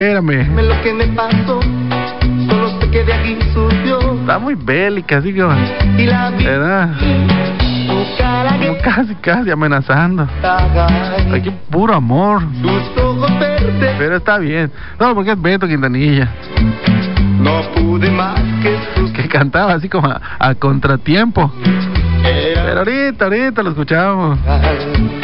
Espérame. Lo que me pasó, solo sé que de aquí subió. Está muy bélica, así como, Y la vi, ¿verdad? tu cara Como casi amenazando. que Aquí puro amor. tus ojos verdes. Pero está bien. No, porque es Beto Quintanilla, No pude más que que cantaba así como a contratiempo. Era Pero ahorita lo escuchamos.